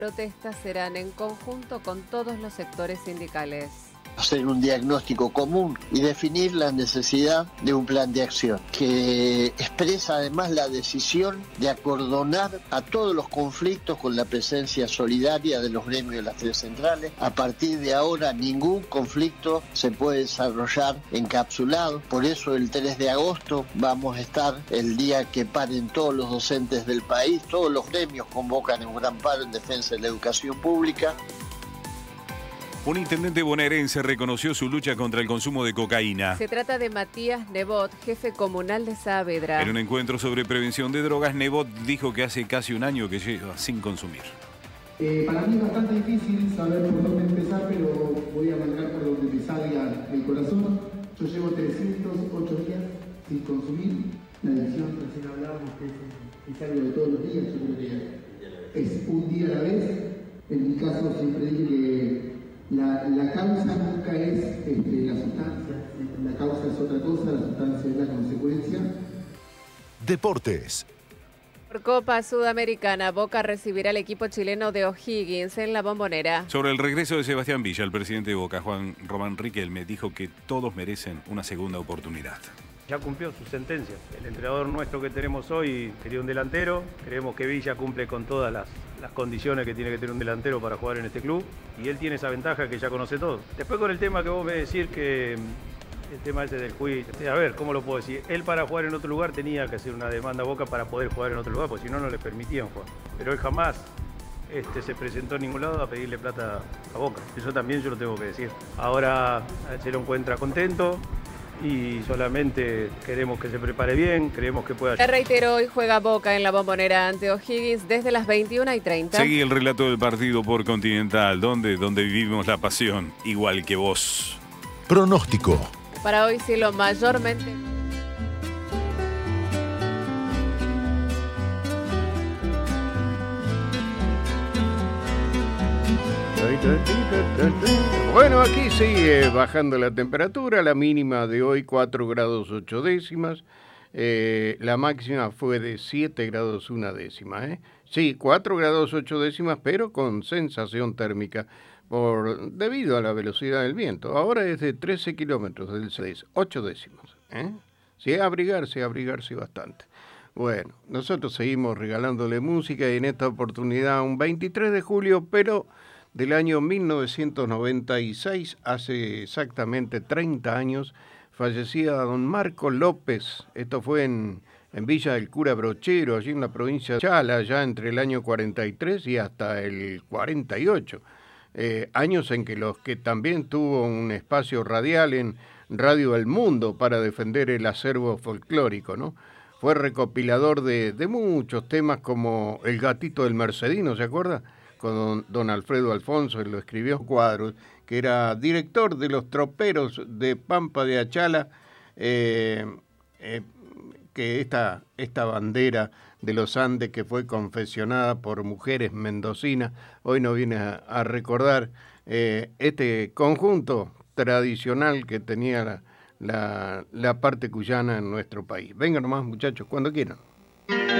Protestas serán en conjunto con todos los sectores sindicales. Hacer un diagnóstico común y definir la necesidad de un plan de acción que expresa además la decisión de acordonar a todos los conflictos con la presencia solidaria de los gremios de las tres centrales. A partir de ahora ningún conflicto se puede desarrollar encapsulado, por eso el 3 de agosto vamos a estar el día que paren todos los docentes del país, todos los gremios convocan un gran paro en defensa de la educación pública. Un intendente bonaerense reconoció su lucha contra el consumo de cocaína. Se trata de Matías Nebot, jefe comunal de Saavedra. En un encuentro sobre prevención de drogas, Nebot dijo que hace casi un año que lleva sin consumir. Para mí es bastante difícil saber por dónde empezar, pero voy a arrancar por donde me salga el corazón. Yo llevo 308 días sin consumir. La adicción, recién hablábamos que es algo de todos los días, yo creo que es un día a la vez. En mi caso siempre dije que la causa nunca es la sustancia, la causa es otra cosa, la sustancia es la consecuencia. Deportes. Por Copa Sudamericana, Boca recibirá al equipo chileno de O'Higgins en la Bombonera. Sobre el regreso de Sebastián Villa, el presidente de Boca, Juan Román Riquelme, dijo que todos merecen una segunda oportunidad. Ya cumplió su sentencia. El entrenador nuestro que tenemos hoy quería un delantero. Creemos que Villa cumple con todas las condiciones que tiene que tener un delantero para jugar en este club. Y él tiene esa ventaja que ya conoce todo. Después con el tema que vos me decís que el tema ese del juicio. A ver, ¿cómo lo puedo decir? Él para jugar en otro lugar tenía que hacer una demanda a Boca para poder jugar en otro lugar, porque si no, no le permitían jugar. Pero él jamás se presentó en ningún lado a pedirle plata a Boca. Eso también yo lo tengo que decir. Ahora se lo encuentra contento. Y solamente queremos que se prepare bien, creemos que pueda... Te reitero, hoy juega Boca en la Bombonera ante O'Higgins desde las 21:30. Seguí el relato del partido por Continental, donde vivimos la pasión, igual que vos. Pronóstico. Para hoy cielo mayormente... Bueno, aquí sigue bajando la temperatura, la mínima de hoy 4 grados 8 décimas, la máxima fue de 7 grados 1 décima. Sí, 4 grados 8 décimas, pero con sensación térmica debido a la velocidad del viento. Ahora es de 13 kilómetros del 6, 8 décimas. Sí, abrigarse bastante. Bueno, nosotros seguimos regalándole música y en esta oportunidad un 23 de julio, pero del año 1996, hace exactamente 30 años, fallecía don Marco López. Esto fue en Villa del Cura Brochero, allí en la provincia de Chala, ya entre el año 43 y hasta el 48. Años en que los que también tuvo un espacio radial en Radio El Mundo para defender el acervo folclórico, ¿no? Fue recopilador de muchos temas como El gatito del Mercedino, ¿se acuerda? Con don Alfredo Alfonso, él lo escribió cuadros, que era director de los troperos de Pampa de Achala, que esta bandera de los Andes que fue confeccionada por mujeres mendocinas, hoy nos viene a recordar este conjunto tradicional que tenía la parte cuyana en nuestro país. Vengan nomás, muchachos, cuando quieran.